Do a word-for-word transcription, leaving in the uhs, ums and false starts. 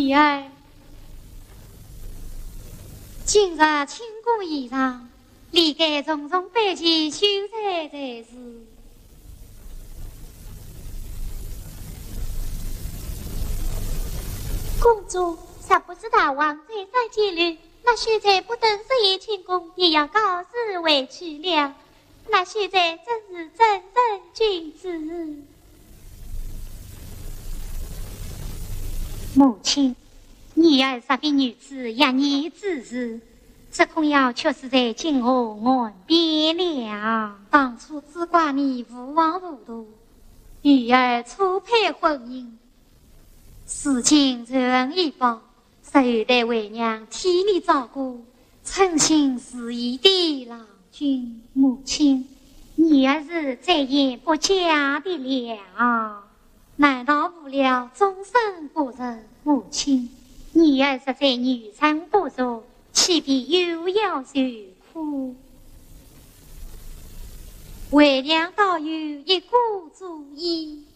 女儿，今日清宫仪上，理该重重摆起秀才才是。 公主，若不是大王再三纪律，那秀才不等十一清宫，也要告辞回去了。那秀才真是正人君子。 母亲，女儿这位女子压你之事，这恐要却是在今后岸边了。当初只怪你无往无度，女儿初配婚姻，事情仍一报，受待为娘替你照顾，诚心实意的郎君。母亲，女儿是再也不嫁的了。难道无了终身不仁？母亲，女儿实在女成不足，岂必又要受苦？为娘倒有一个主意。